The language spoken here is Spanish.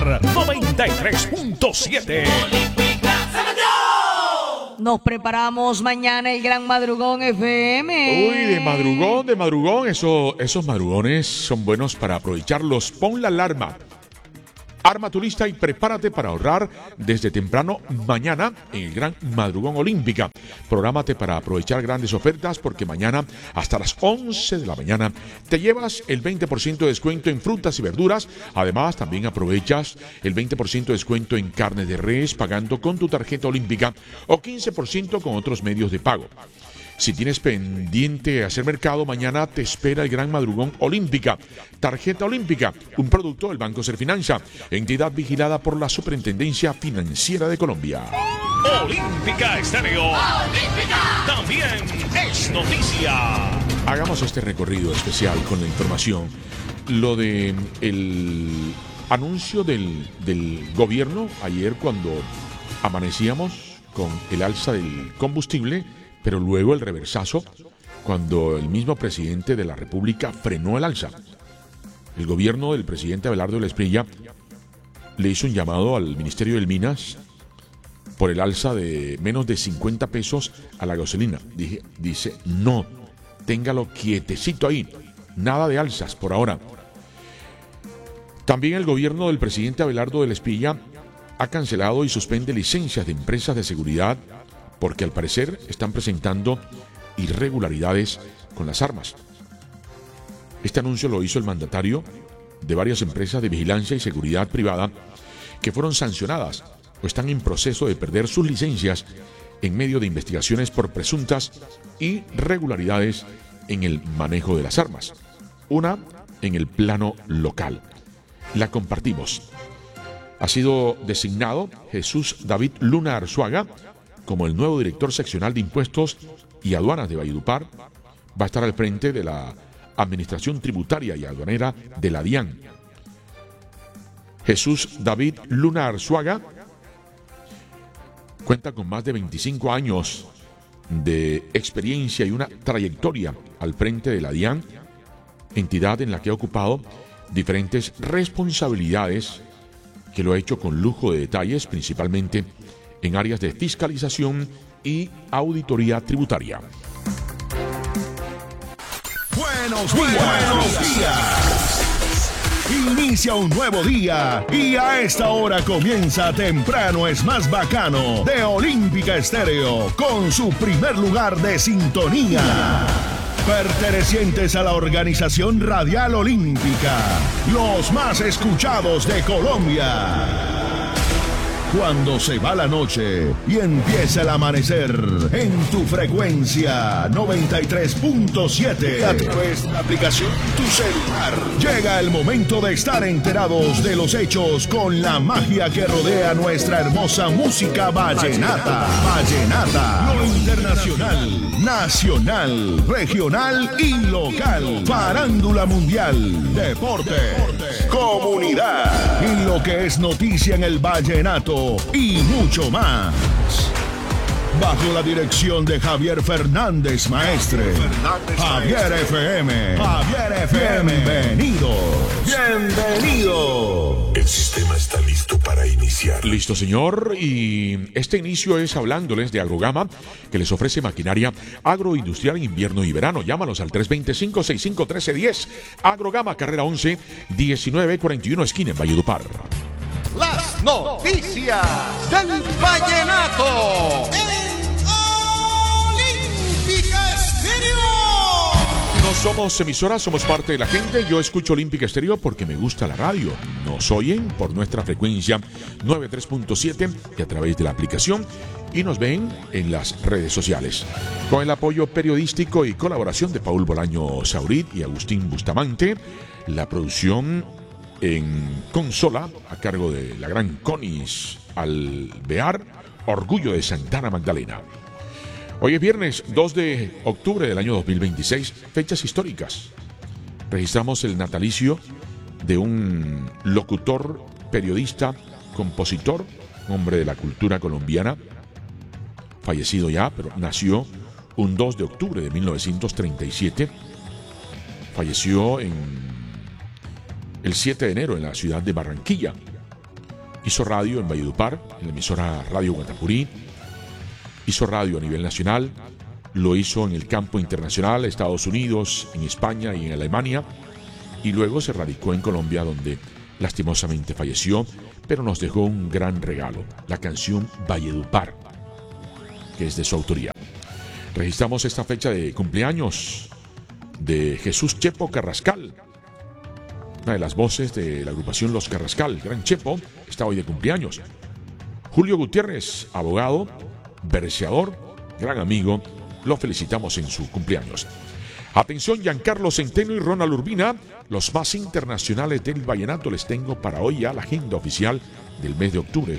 Valledupar 93.7. Nos preparamos mañana el Gran Madrugón FM. Uy, de madrugón. Esos madrugones son buenos para aprovecharlos. Pon la alarma. Arma tu lista y prepárate para ahorrar desde temprano mañana en el Gran Madrugón Olímpica. Prográmate para aprovechar grandes ofertas porque mañana hasta las 11 de la mañana te llevas el 20% de descuento en frutas y verduras. Además, también aprovechas el 20% de descuento en carne de res pagando con tu tarjeta olímpica o 15% con otros medios de pago. Si tienes pendiente hacer mercado, mañana te espera el Gran Madrugón Olímpica. Tarjeta Olímpica, un producto del Banco Serfinanza, entidad vigilada por la Superintendencia Financiera de Colombia. Olímpica Estéreo. Olímpica también es noticia. Hagamos este recorrido especial con la información. Lo de el anuncio del gobierno ayer cuando amanecíamos con el alza del combustible, pero luego el reversazo cuando el mismo presidente de la República frenó el alza. El gobierno del presidente Abelardo de la Espriella le hizo un llamado al Ministerio del Minas por el alza de menos de 50 pesos a la gasolina. Dice, no, téngalo quietecito ahí, nada de alzas por ahora. También el gobierno del presidente Abelardo de la Espriella ha cancelado y suspende licencias de empresas de seguridad porque al parecer están presentando irregularidades con las armas. Este anuncio lo hizo el mandatario de varias empresas de vigilancia y seguridad privada que fueron sancionadas o están en proceso de perder sus licencias en medio de investigaciones por presuntas irregularidades en el manejo de las armas. Una en el plano local. La compartimos. Ha sido designado Jesús David Luna Arzuaga como el nuevo director seccional de impuestos y aduanas de Valledupar. Va a estar al frente de la Administración Tributaria y Aduanera de la DIAN. Jesús David Luna Arzuaga cuenta con más de 25 años de experiencia y una trayectoria al frente de la DIAN, entidad en la que ha ocupado diferentes responsabilidades que lo ha hecho con lujo de detalles, principalmente en áreas de fiscalización y auditoría tributaria. Buenos días. Inicia un nuevo día y a esta hora comienza Temprano es más bacano de Olímpica Estéreo con su primer lugar de sintonía. Pertenecientes a la organización Radial Olímpica, los más escuchados de Colombia. Cuando se va la noche y empieza el amanecer en tu frecuencia 93.7 a través de la aplicación Tu Celular. Llega el momento de estar enterados de los hechos con la magia que rodea nuestra hermosa música vallenata. Lo internacional, nacional, regional y local. Farándula mundial, deporte, comunidad y lo que es noticia en el vallenato y mucho más. Bajo la dirección de Javier Fernández Maestre. Javier FM. Bienvenido. El sistema está listo para iniciar. Listo, señor. Y este inicio es hablándoles de Agrogama, que les ofrece maquinaria agroindustrial en invierno y verano. Llámalos al 325-651310. Agrogama, carrera 11, 1941, esquina en Valledupar. Las noticias del vallenato en Olímpica Estéreo. No somos emisoras, somos parte de la gente. Yo escucho Olímpica Estéreo porque me gusta la radio. Nos oyen por nuestra frecuencia 93.7 y a través de la aplicación y nos ven en las redes sociales. Con el apoyo periodístico y colaboración de Paul Bolaño Saurit y Agustín Bustamante, la producción en consola a cargo de la gran Conis Alvear, orgullo de Santana Magdalena. Hoy es viernes 2 de octubre del año 2026, fechas históricas. Registramos el natalicio de un locutor, periodista, compositor, hombre de la cultura colombiana, fallecido ya, pero nació un 2 de octubre de 1937. Falleció el 7 de enero en la ciudad de Barranquilla. Hizo radio en Valledupar, en la emisora Radio Guatapurí. Hizo radio a nivel nacional. Lo hizo en el campo internacional, Estados Unidos, en España y en Alemania. Y luego se radicó en Colombia, donde lastimosamente falleció, pero nos dejó un gran regalo, la canción Valledupar, que es de su autoría. Registramos esta fecha de cumpleaños de Jesús Chepo Carrascal, una de las voces de la agrupación Los Carrascal. Gran Chepo está hoy de cumpleaños. Julio Gutiérrez, abogado, verseador, gran amigo, lo felicitamos en su cumpleaños. Atención, Giancarlo Centeno y Ronald Urbina, los más internacionales del vallenato les tengo para hoy a la agenda oficial del mes de octubre.